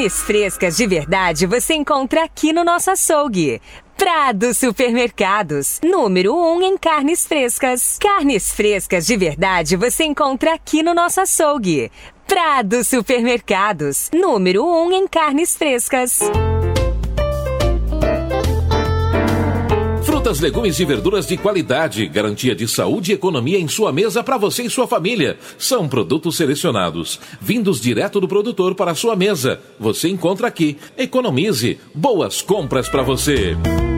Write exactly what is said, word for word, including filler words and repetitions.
Carnes frescas de verdade você encontra aqui no nosso açougue. Prado Supermercados, número um em carnes frescas. Carnes frescas de verdade você encontra aqui no nosso açougue. Prado Supermercados, número um em carnes frescas. Frutas, legumes e verduras de qualidade, garantia de saúde e economia em sua mesa para você e sua família. São produtos selecionados, vindos direto do produtor para a sua mesa. Você encontra aqui. Economize. Boas compras para você.